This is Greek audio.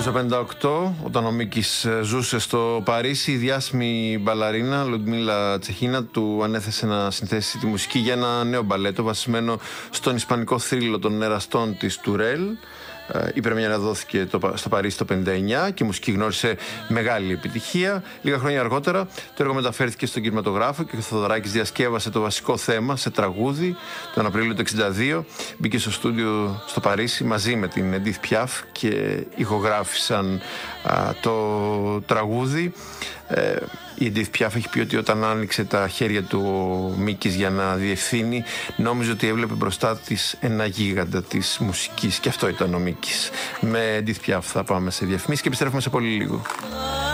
1958, όταν ο Μίκης ζούσε στο Παρίσι, η διάσημη μπαλαρίνα Λουντμίλα Τσεχίνα του ανέθεσε να συνθέσει τη μουσική για ένα νέο μπαλέτο βασισμένο στον ισπανικό θρύλο των εραστών της Τουρέλ. Η πρεμιέρα δόθηκε στο Παρίσι το 1959 και η μουσική γνώρισε μεγάλη επιτυχία. Λίγα χρόνια αργότερα το έργο μεταφέρθηκε στον κινηματογράφο και ο Θοδωράκης διασκεύασε το βασικό θέμα σε τραγούδι. Τον Απρίλιο του 1962 μπήκε στο στούντιο στο Παρίσι μαζί με την Edith Piaf και ηχογράφησαν το τραγούδι. Η Edith Piaf έχει πει ότι όταν άνοιξε τα χέρια του ο Μίκης για να διευθύνει, νόμιζε ότι έβλεπε μπροστά της ένα γίγαντα της μουσικής, και αυτό ήταν ο Μίκης. Με Edith Piaf θα πάμε σε διαφημίσεις και επιστρέφουμε σε πολύ λίγο.